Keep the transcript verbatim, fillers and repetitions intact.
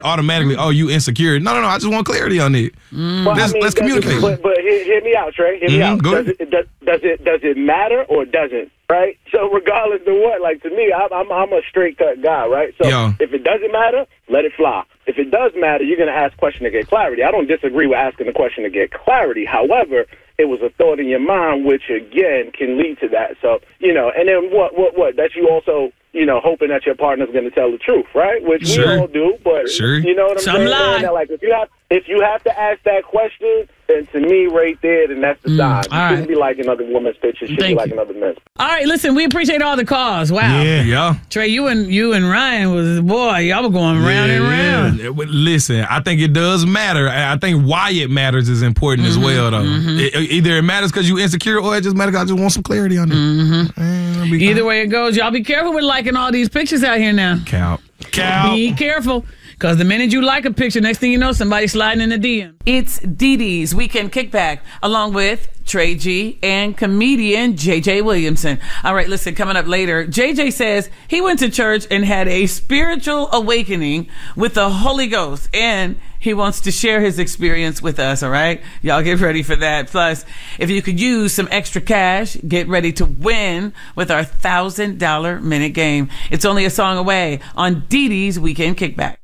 automatically, oh, you insecure. No, no, no. I just want clarity on it. Mm. Well, let's I mean, let's does communicate. It, but but hear, hear me out, Trey. Hear me Mm-hmm, out. go Does ahead. it, does, does it does it matter or doesn't? Right. So regardless of what, like to me, I'm I'm, I'm a straight cut guy, right? So Yeah. if it doesn't matter, let it fly. If it does matter, you're gonna ask question to get clarity. I don't disagree with asking the question to get clarity. However, it was a thought in your mind, which again can lead to that. So you know, and then what what what? That you also. You know, hoping that your partner's going to tell the truth, right? Which Sure. we all do, but Sure. you know what I'm Some saying? lie. And, like if you have if you have to ask that question, then to me, right there, then that's the sign. You all shouldn't right. be like another woman's picture. You should Thank be like you. another man's. All right, listen, we appreciate all the calls. Wow. Yeah. Yeah. Trey, you and you and Ryan was, boy, y'all were going round and round. Yeah. Well, listen, I think it does matter. I think why it matters is important Mm-hmm, as well, though. It, either it matters because you insecure or it just matters because I just want some clarity on it. Mm-hmm. Man, Either way it goes, y'all be careful with liking all these pictures out here now. Cow. Cow. Be careful, because the minute you like a picture, next thing you know, somebody's sliding in the D M. It's Dee Dee's Weekend Kickback, along with Trey G and comedian J J Williamson. All right, listen, coming up later, J J says he went to church and had a spiritual awakening with the Holy Ghost, and he wants to share his experience with us, all right? Y'all get ready for that. Plus, if you could use some extra cash, get ready to win with our one thousand dollars minute game. It's only a song away on Dee Dee's Weekend Kickback.